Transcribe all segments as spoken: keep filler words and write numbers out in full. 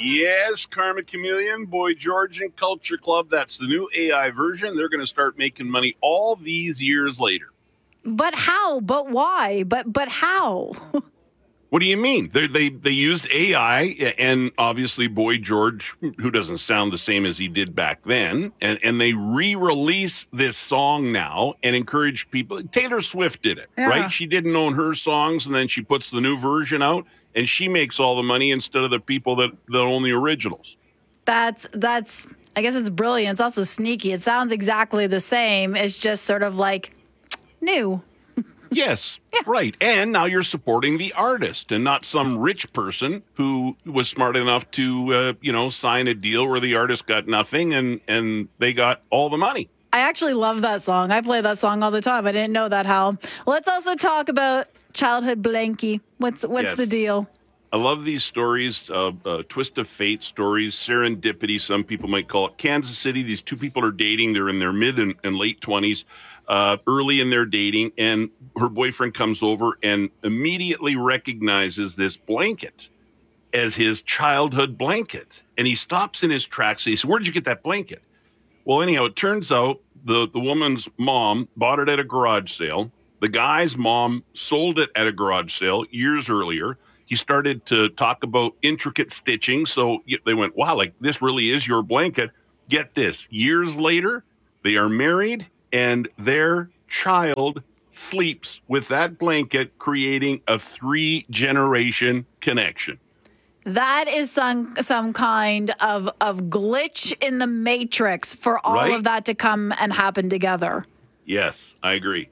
Yes, Karma Chameleon, Boy George, and Culture Club. That's the new A I version. They're going to start making money all these years later. But how? But why? But but how? What do you mean? They they they used A I, and obviously Boy George, who doesn't sound the same as he did back then, and, and they re-release this song now and encourage people. Taylor Swift did it, Yeah. right? She didn't own her songs, and then she puts the new version out, and she makes all the money instead of the people that, that own the originals. That's that's. I guess it's brilliant. It's also sneaky. It sounds exactly the same. It's just sort of like new. Yes, yeah. Right. And now you're supporting the artist and not some rich person who was smart enough to, uh, you know, sign a deal where the artist got nothing and, and they got all the money. I actually love that song. I play that song all the time. I didn't know that, Hal. Let's also talk about childhood blankie. What's what's Yes. the deal? I love these stories, uh, uh, twist of fate stories, serendipity, some people might call it. Kansas City, these two people are dating. They're in their mid and, and late twenties. Uh, early in their dating, and her boyfriend comes over and immediately recognizes this blanket as his childhood blanket. And he stops in his tracks and he says, "Where'd you get that blanket?" Well, anyhow, it turns out the, the woman's mom bought it at a garage sale. The guy's mom sold it at a garage sale years earlier. He started to talk about intricate stitching. So they went, "Wow, like this really is your blanket." Get this, years later, they are married. And their child sleeps with that blanket, creating a three-generation connection. That is some some kind of, of glitch in the matrix for all Right? of that to come and happen together. Yes, I agree.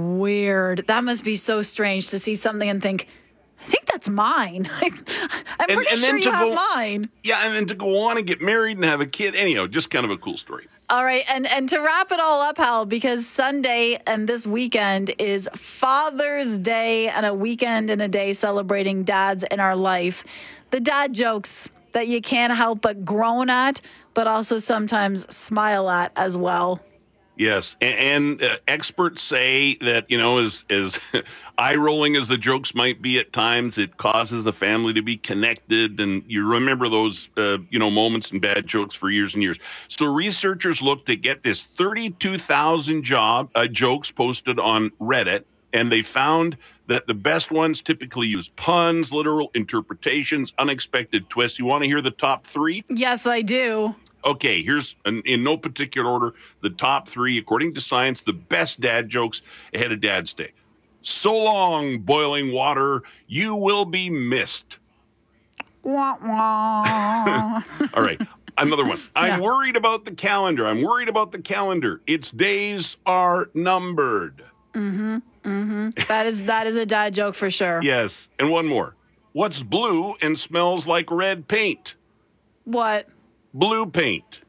Weird. That must be so strange to see something and think, I think that's mine. I'm And- pretty and sure then you to have go- mine. Yeah, and then to go on and get married and have a kid. Anyhow, just kind of a cool story. All right, and, and to wrap it all up, Hal, because Sunday and this weekend is Father's Day and a weekend and a day celebrating dads in our life. The dad jokes that you can't help but groan at, but also sometimes smile at as well. Yes, and, and uh, experts say that, you know, as as eye-rolling as the jokes might be at times, it causes the family to be connected, and you remember those, uh, you know, moments and bad jokes for years and years. So researchers looked to get this thirty-two thousand job uh, jokes posted on Reddit, and they found that the best ones typically use puns, literal interpretations, unexpected twists. You want to hear the top three? Yes, I do. Okay, here's, in, in no particular order, the top three, according to science, the best dad jokes ahead of Dad's Day. "So long, boiling water, you will be missed." Wah, wah. All right, another one. "I'm Yeah. worried about the calendar. I'm worried about the calendar. Its days are numbered." that is that is a dad joke for sure. Yes, and one more. "What's blue and smells like red paint?" What? Blue paint.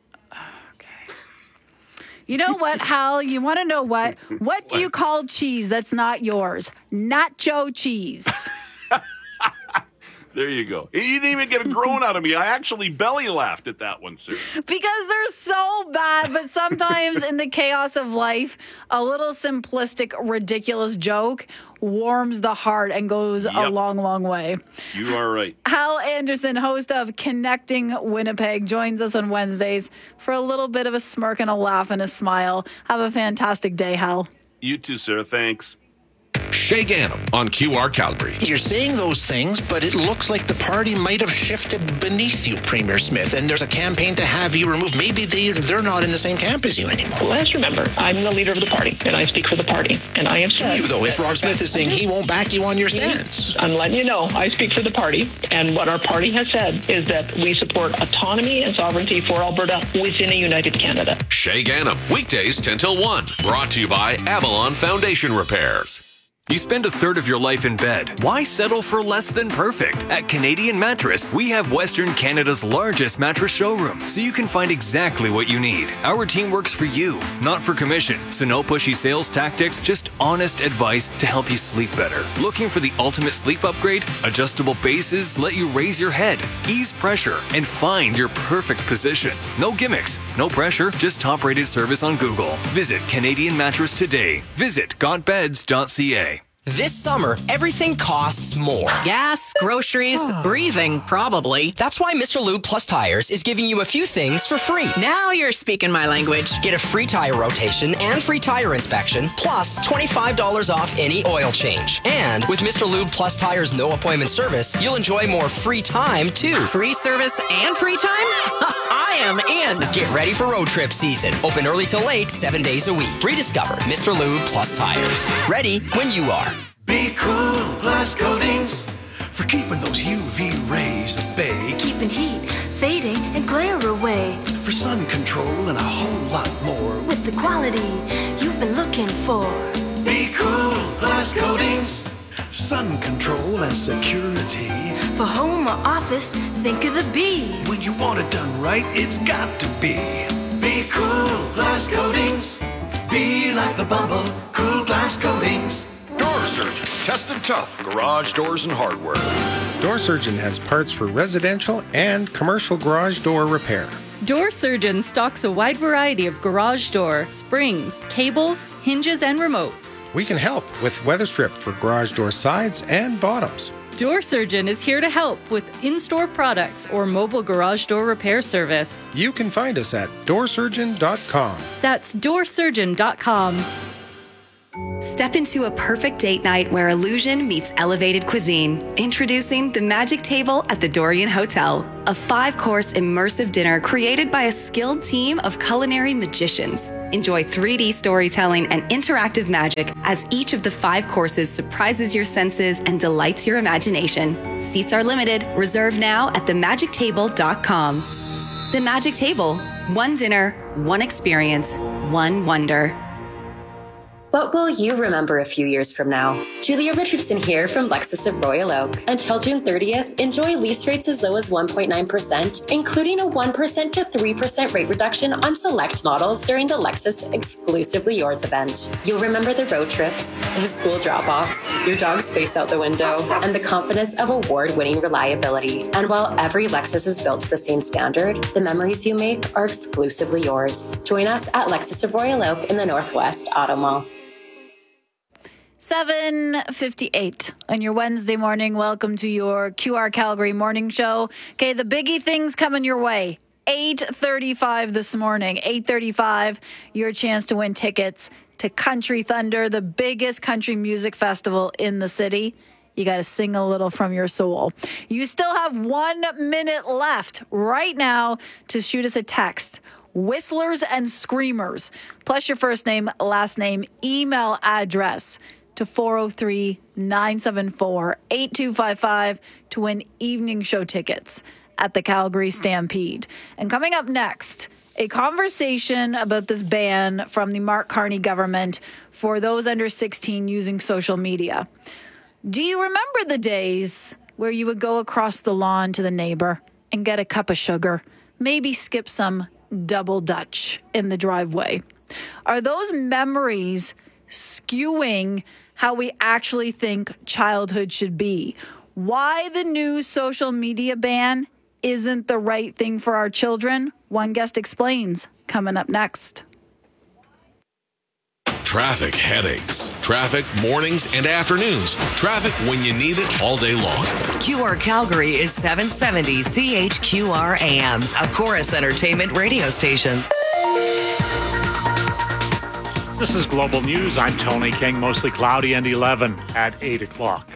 You know what, Hal? You want to know what? What do you call cheese that's not yours? Nacho cheese. There you go. You didn't even get a groan out of me. I actually belly laughed at that one, sir. Because they're so bad, but sometimes in the chaos of life, a little simplistic, ridiculous joke warms the heart and goes a Yep. long, long way. You are right. Hal Anderson, host of Connecting Winnipeg, joins us on Wednesdays for a little bit of a smirk and a laugh and a smile. Have a fantastic day, Hal. You too, sir. Thanks. Shay Gannam on Q R Calgary. You're saying those things, but it looks like the party might have shifted beneath you, Premier Smith, and there's a campaign to have you removed. Maybe they, they're not in the same camp as you anymore. Well, let's remember, I'm the leader of the party, and I speak for the party. And I have said... You, though, if Rob Smith is saying he won't back you on your stance. I'm letting you know, I speak for the party, and what our party has said is that we support autonomy and sovereignty for Alberta within a united Canada. Shay Gannam, weekdays ten till one. Brought to you by Avalon Foundation Repairs. You spend a third of your life in bed. Why settle for less than perfect? At Canadian Mattress, we have Western Canada's largest mattress showroom, so you can find exactly what you need. Our team works for you, not for commission. So no pushy sales tactics, just honest advice to help you sleep better. Looking for the ultimate sleep upgrade? Adjustable bases let you raise your head, ease pressure, and find your perfect position. No gimmicks, no pressure, just top-rated service on Google. Visit Canadian Mattress today. Visit got beds dot c a. This summer, everything costs more. Gas, groceries, breathing, probably. That's why Mister Lube Plus Tires is giving you a few things for free. Now you're speaking my language. Get a free tire rotation and free tire inspection, plus twenty-five dollars off any oil change. And with Mister Lube Plus Tires no appointment service, you'll enjoy more free time, too. Free service and free time? I am in. Get ready for road trip season. Open early till late, seven days a week. Rediscover Mister Lube Plus Tires. Ready when you are. Be cool, glass coatings, for keeping those U V rays at bay. Keeping heat, fading, and glare away. For sun control and a whole lot more. With the quality you've been looking for. Be cool, glass coatings, sun control and security. For home or office, think of the B. When you want it done right, it's got to be. Be cool, glass coatings. Be like the Bumble, cool glass coatings. Door Surgeon, tested tough, garage doors and hardware. Door Surgeon has parts for residential and commercial garage door repair. Door Surgeon stocks a wide variety of garage door, springs, cables, hinges, and remotes. We can help with weather strip for garage door sides and bottoms. Door Surgeon is here to help with in-store products or mobile garage door repair service. You can find us at door surgeon dot com. That's door surgeon dot com. Step into a perfect date night where illusion meets elevated cuisine. Introducing the Magic Table at the Dorian Hotel, a five-course immersive dinner created by a skilled team of culinary magicians. Enjoy three D storytelling and interactive magic as each of the five courses surprises your senses and delights your imagination. Seats are limited. Reserve now at the magic table dot com. The Magic Table. One dinner, one experience, one wonder. What will you remember a few years from now? Julia Richardson here from Lexus of Royal Oak. Until June thirtieth, enjoy lease rates as low as one point nine percent, including a one percent to three percent rate reduction on select models during the Lexus Exclusively Yours event. You'll remember the road trips, the school drop-offs, your dog's face out the window, and the confidence of award-winning reliability. And while every Lexus is built to the same standard, the memories you make are exclusively yours. Join us at Lexus of Royal Oak in the Northwest Auto Mall. seven fifty-eight on your Wednesday morning. Welcome to your Q R Calgary morning show. Okay, the biggie things coming your way. eight thirty-five this morning. eight thirty-five, your chance to win tickets to Country Thunder, the biggest country music festival in the city. You got to sing a little from your soul. You still have one minute left right now to shoot us a text. Whistlers and Screamers, plus your first name, last name, email address to four oh three, nine seven four, eight two five five to win evening show tickets at the Calgary Stampede. And coming up next, a conversation about this ban from the Mark Carney government for those under sixteen using social media. Do you remember the days where you would go across the lawn to the neighbor and get a cup of sugar, maybe skip some double Dutch in the driveway? Are those memories skewing how we actually think childhood should be? Why the new social media ban isn't the right thing for our children? One guest explains, coming up next. Traffic headaches. Traffic mornings and afternoons. Traffic when you need it all day long. Q R Calgary is seven seventy C H Q R A M, a Chorus Entertainment radio station. This is Global News. I'm Tony King. Mostly cloudy and eleven at eight o'clock.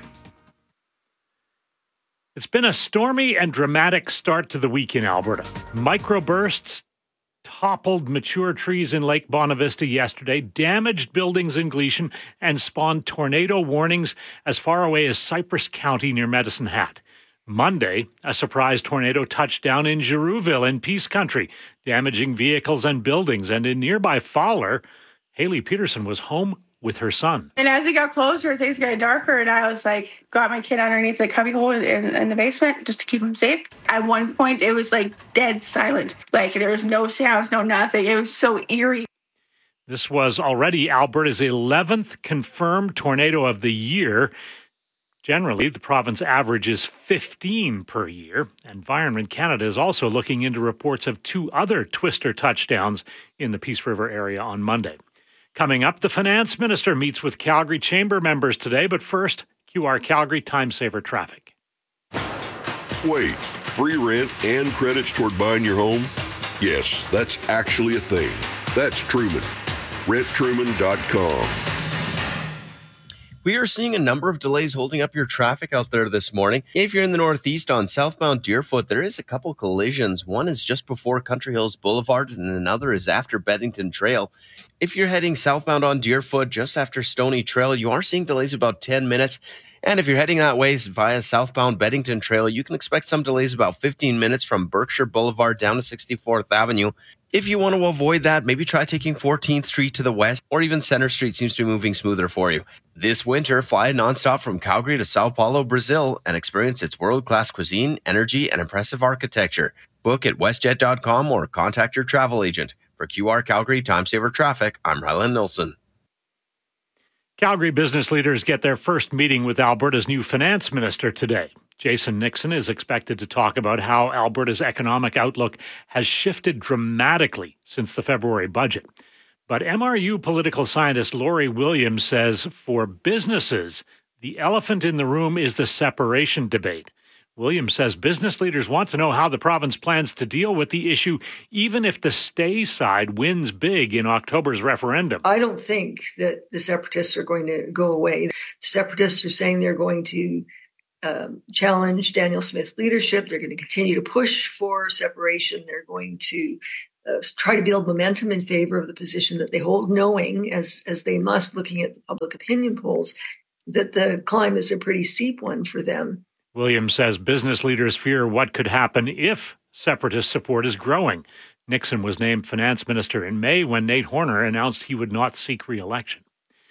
It's been a stormy and dramatic start to the week in Alberta. Microbursts toppled mature trees in Lake Bonavista yesterday, damaged buildings in Gleason, and spawned tornado warnings as far away as Cypress County near Medicine Hat. Monday, a surprise tornado touched down in Girouville in Peace Country, damaging vehicles and buildings. And in nearby Fowler, Haley Peterson was home with her son. And as it got closer, things got darker, and I was like, got my kid underneath the cubbyhole in, in, in the basement just to keep him safe. At one point, it was like dead silent. Like there was no sounds, no nothing. It was so eerie. This was already Alberta's eleventh confirmed tornado of the year. Generally, the province averages fifteen per year. Environment Canada is also looking into reports of two other twister touchdowns in the Peace River area on Monday. Coming up, the finance minister meets with Calgary Chamber members today, but first, Q R Calgary Time Saver Traffic. Wait, free rent and credits toward buying your home? Yes, that's actually a thing. That's Truman. rent truman dot com. We are seeing a number of delays holding up your traffic out there this morning. If you're in the northeast on southbound Deerfoot, there is a couple collisions. One is just before Country Hills Boulevard, and another is after Beddington Trail. If you're heading southbound on Deerfoot, just after Stony Trail, you are seeing delays about ten minutes. And if you're heading that way via southbound Beddington Trail, you can expect some delays about fifteen minutes from Berkshire Boulevard down to sixty-fourth Avenue. If you want to avoid that, maybe try taking fourteenth Street to the west, or even Center Street seems to be moving smoother for you. This winter, fly nonstop from Calgary to Sao Paulo, Brazil, and experience its world-class cuisine, energy, and impressive architecture. Book at westjet dot com or contact your travel agent. For Q R Calgary Time Saver Traffic, I'm Rylan Nilsson. Calgary business leaders get their first meeting with Alberta's new finance minister today. Jason Nixon is expected to talk about how Alberta's economic outlook has shifted dramatically since the February budget. But M R U political scientist Laurie Williams says for businesses, the elephant in the room is the separation debate. Williams says business leaders want to know how the province plans to deal with the issue, even if the stay side wins big in October's referendum. I don't think that the separatists are going to go away. The separatists are saying they're going to um, challenge Danielle Smith's leadership. They're going to continue to push for separation. They're going to uh, try to build momentum in favor of the position that they hold, knowing, as, as they must, looking at the public opinion polls, that the climb is a pretty steep one for them. Williams says business leaders fear what could happen if separatist support is growing. Nixon was named finance minister in May when Nate Horner announced he would not seek re-election.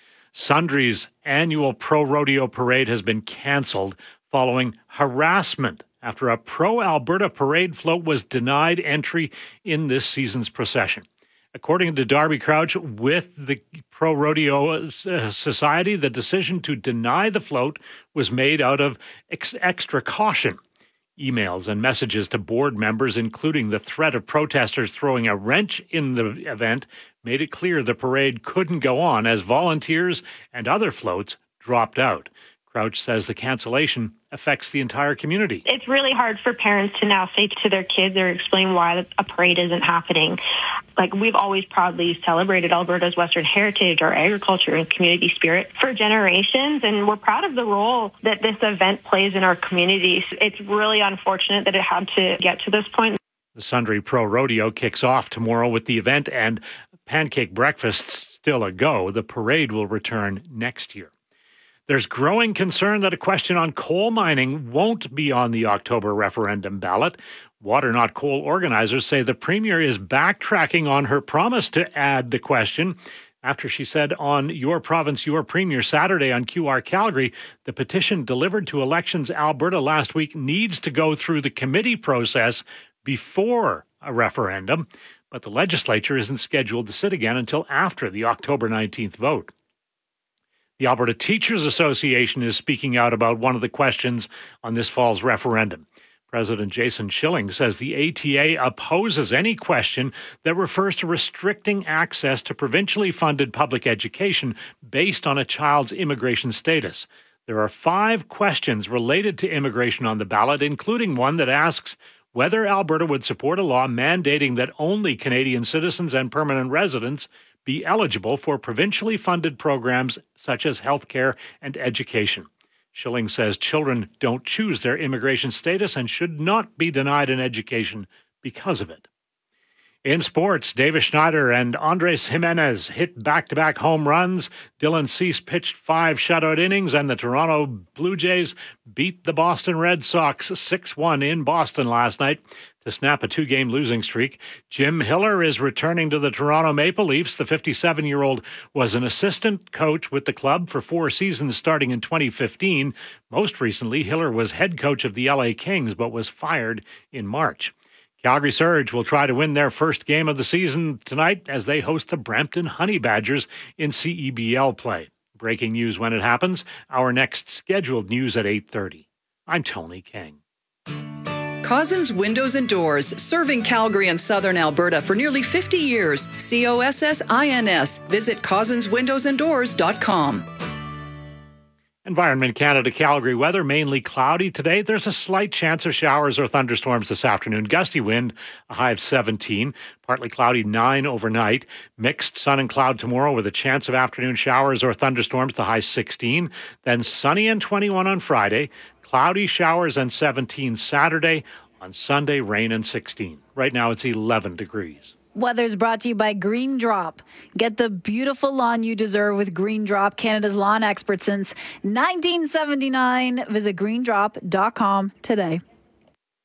Sundry's annual pro-rodeo parade has been canceled following harassment after a pro-Alberta parade float was denied entry in this season's procession. According to Darby Crouch, with the Pro Rodeo Society, the decision to deny the float was made out of ex- extra caution. Emails and messages to board members, including the threat of protesters throwing a wrench in the event, made it clear the parade couldn't go on as volunteers and other floats dropped out. Crouch says the cancellation affects the entire community. It's really hard for parents to now say to their kids or explain why a parade isn't happening. Like, we've always proudly celebrated Alberta's Western heritage, our agriculture and community spirit for generations, and we're proud of the role that this event plays in our communities. It's really unfortunate that it had to get to this point. The Sundry Pro Rodeo kicks off tomorrow with the event and pancake breakfasts still a go. The parade will return next year. There's growing concern that a question on coal mining won't be on the October referendum ballot. Water Not Coal organizers say the Premier is backtracking on her promise to add the question after she said on Your Province, Your Premier Saturday on Q R Calgary, the petition delivered to Elections Alberta last week needs to go through the committee process before a referendum, but the legislature isn't scheduled to sit again until after the October nineteenth vote. The Alberta Teachers Association is speaking out about one of the questions on this fall's referendum. President Jason Schilling says the A T A opposes any question that refers to restricting access to provincially funded public education based on a child's immigration status. There are five questions related to immigration on the ballot, including one that asks whether Alberta would support a law mandating that only Canadian citizens and permanent residents be eligible for provincially funded programs such as healthcare and education. Schilling says children don't choose their immigration status and should not be denied an education because of it. In sports, Davis Schneider and Andres Jimenez hit back-to-back home runs. Dylan Cease pitched five shutout innings, and the Toronto Blue Jays beat the Boston Red Sox six one in Boston last night to snap a two-game losing streak. Jim Hiller is returning to the Toronto Maple Leafs. The fifty-seven-year-old was an assistant coach with the club for four seasons starting in twenty fifteen. Most recently, Hiller was head coach of the L A Kings, but was fired in March. Calgary Surge will try to win their first game of the season tonight as they host the Brampton Honey Badgers in C E B L play. Breaking news when it happens. Our next scheduled news at eight thirty. I'm Tony King. Cozzens Windows and Doors, serving Calgary and southern Alberta for nearly fifty years. C O S S I N S. Visit cozzens windows and doors dot com. Environment Canada Calgary weather, mainly cloudy today. There's a slight chance of showers or thunderstorms this afternoon. Gusty wind, a high of seventeen. Partly cloudy, nine overnight. Mixed sun and cloud tomorrow with a chance of afternoon showers or thunderstorms, the high sixteen. Then sunny and twenty-one on Friday. Cloudy showers and seventeen Saturday. On Sunday, rain and sixteen. Right now it's eleven degrees. Weather's brought to you by Green Drop. Get the beautiful lawn you deserve with Green Drop, Canada's lawn expert since nineteen seventy-nine. Visit green drop dot com today.